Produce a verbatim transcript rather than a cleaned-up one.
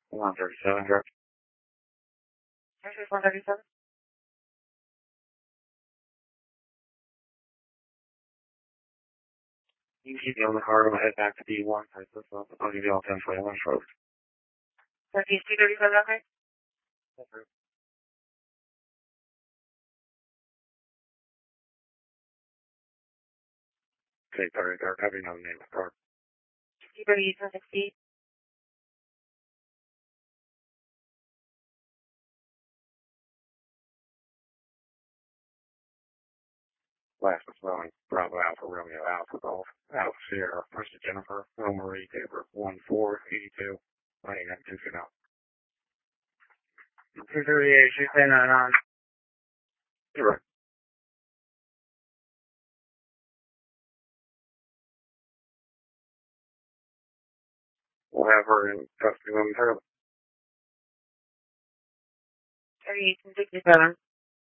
one thirty-seven, direct. one thirty-seven. You can keep me on the car, I'm gonna head back to B one. I'll give you all ten twenty-one first. Northeast two thirty-seven, okay? Okay, sorry, they're having no name of the car. two thirty-seven sixty. Last was spelling Bravo Alpha Romeo Alpha Golf Alpha Sierra First to Jennifer Will Marie Tabor one four eighty two ninety nine two two nine. Two thirty eight six nine nine. You're right. We'll have her in custody momentarily. Thirty eight sixty seven.